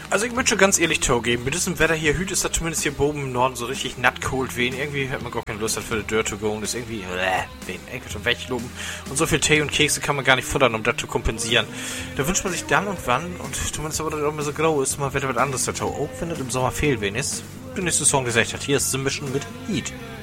Also ich möchte ganz ehrlich geben, mit diesem Wetter hier, hüt ist das zumindest hier oben im Norden so richtig nat cold wehen. Irgendwie hat man gar keine Lust für die Dirt to go und ist irgendwie wen irgendwie schon wegloben. Und so viel Tee und Kekse kann man gar nicht futtern, um das zu kompensieren. Da wünscht man sich dann und wann, und zumindest aber das auch immer so grau ist, mal wieder was anderes dazu. Auch wenn das im Sommer fehl wen ist. Der nächste Song gesagt hat, hier ist The Mission mit Heat.